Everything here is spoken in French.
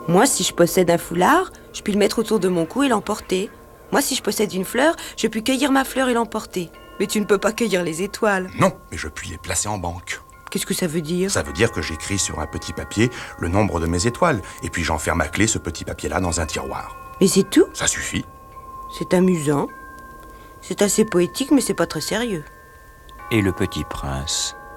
Moi, si je possède un foulard, je puis le mettre autour de mon cou et l'emporter. Moi, si je possède une fleur, je puis cueillir ma fleur et l'emporter. Mais tu ne peux pas cueillir les étoiles. Non, mais je puis les placer en banque. Qu'est-ce que ça veut dire? Ça veut dire que j'écris sur un petit papier le nombre de mes étoiles, et puis j'enferme à clé ce petit papier-là dans un tiroir. Mais c'est tout? Ça suffit. C'est amusant. C'est assez poétique, mais c'est pas très sérieux. Et le petit prince